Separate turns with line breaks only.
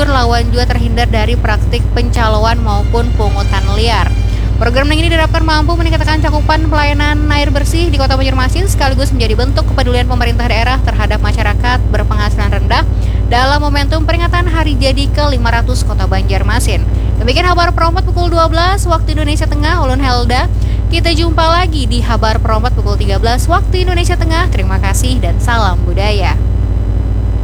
lawan juga terhindar dari praktik pencaloan maupun pungutan liar. Program ini diharapkan mampu meningkatkan cakupan pelayanan air bersih di Kota Banjarmasin sekaligus menjadi bentuk kepedulian pemerintah daerah terhadap masyarakat berpenghasilan rendah dalam momentum peringatan Hari Jadi ke-500 Kota Banjarmasin. Demikian Habar Perompat pukul 12 waktu Indonesia Tengah, Ulun Helda. Kita jumpa lagi di Habar Perompat pukul 13 waktu Indonesia Tengah. Terima kasih dan salam budaya.